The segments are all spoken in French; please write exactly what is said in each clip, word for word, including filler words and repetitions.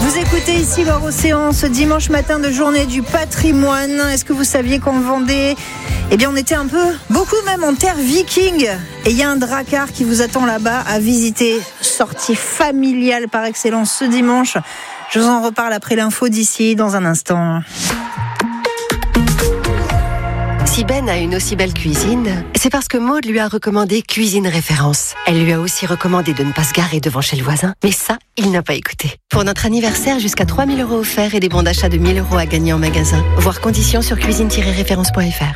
Vous écoutez ici Loire Océan, ce dimanche matin de journée du patrimoine. Est-ce que vous saviez qu'en Vendée, eh bien on était un peu, beaucoup même en terre viking. Et il y a un drakkar qui vous attend là-bas à visiter. Sortie familiale par excellence ce dimanche. Je vous en reparle après l'info d'ici dans un instant. Si Ben a une aussi belle cuisine, c'est parce que Maud lui a recommandé Cuisine Référence. Elle lui a aussi recommandé de ne pas se garer devant chez le voisin, mais ça, il n'a pas écouté. Pour notre anniversaire, jusqu'à trois mille euros offerts et des bons d'achat de mille euros à gagner en magasin. Voir conditions sur cuisine tiret référence point f r.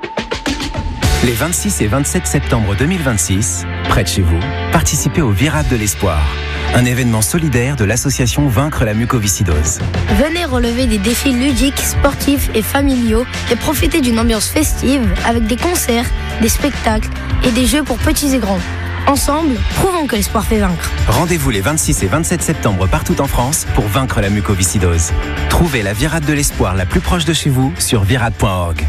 Les vingt-six et vingt-sept septembre deux mille vingt-six, près de chez vous, participez au Virade de l'Espoir, un événement solidaire de l'association Vaincre la mucoviscidose. Venez relever des défis ludiques, sportifs et familiaux et profiter d'une ambiance festive avec des concerts, des spectacles et des jeux pour petits et grands. Ensemble, prouvons que l'espoir fait vaincre. Rendez-vous les vingt-six et vingt-sept septembre partout en France pour vaincre la mucoviscidose. Trouvez la Virade de l'Espoir la plus proche de chez vous sur virade point org.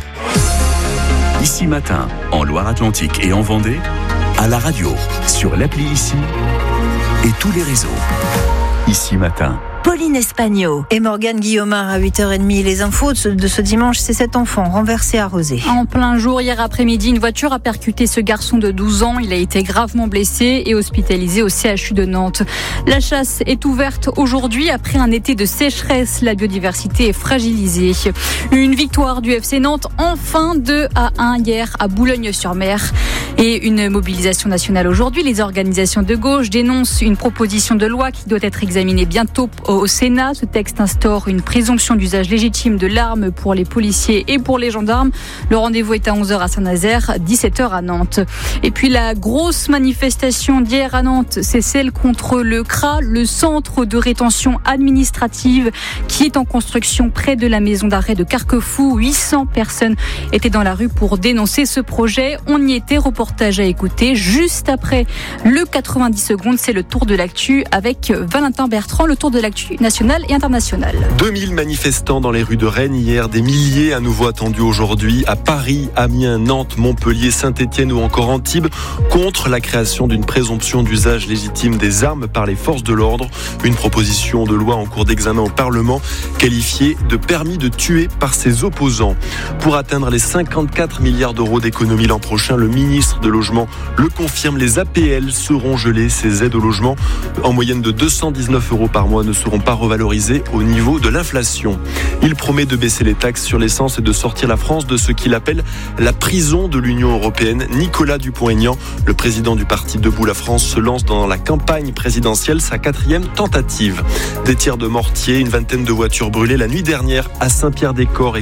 Ici Matin, en Loire-Atlantique et en Vendée, à la radio, sur l'appli Ici et tous les réseaux. Ici Matin. Pauline Espagno et Morgane Guillaumard à huit heures trente. Les infos de ce, de ce dimanche, c'est cet enfant renversé arrosé. En plein jour, hier après-midi, une voiture a percuté ce garçon de douze ans. Il a été gravement blessé et hospitalisé au C H U de Nantes. La chasse est ouverte aujourd'hui après un été de sécheresse. La biodiversité est fragilisée. Une victoire du F C Nantes, enfin deux à un hier à Boulogne-sur-Mer. Et une mobilisation nationale aujourd'hui. Les organisations de gauche dénoncent une proposition de loi qui doit être examinée bientôt au Sénat. Ce texte instaure une présomption d'usage légitime de l'arme pour les policiers et pour les gendarmes. Le rendez-vous est à onze heures à Saint-Nazaire, dix-sept heures à Nantes. Et puis la grosse manifestation d'hier à Nantes, c'est celle contre le C R A, le centre de rétention administrative qui est en construction près de la maison d'arrêt de Carquefou. huit cents personnes étaient dans la rue pour dénoncer ce projet. On y était, reportage à écouter. Juste après le quatre-vingt-dix secondes, c'est le tour de l'actu avec Valentin Bertrand, le tour de l'actu national et international. deux mille manifestants dans les rues de Rennes hier, des milliers à nouveau attendus aujourd'hui à Paris, Amiens, Nantes, Montpellier, Saint-Étienne ou encore Antibes contre la création d'une présomption d'usage légitime des armes par les forces de l'ordre. Une proposition de loi en cours d'examen au Parlement qualifiée de permis de tuer par ses opposants. Pour atteindre les cinquante-quatre milliards d'euros d'économie l'an prochain, le ministre de Logement le confirme, les A P L seront gelées. Ces aides au logement en moyenne de deux cent dix-neuf euros par mois ne seront pas revalorisés au niveau de l'inflation. Il promet de baisser les taxes sur l'essence et de sortir la France de ce qu'il appelle la prison de l'Union européenne. Nicolas Dupont-Aignan, le président du parti Debout la France, se lance dans la campagne présidentielle, sa quatrième tentative. Des tirs de mortier, une vingtaine de voitures brûlées la nuit dernière à Saint-Pierre-des-Corps et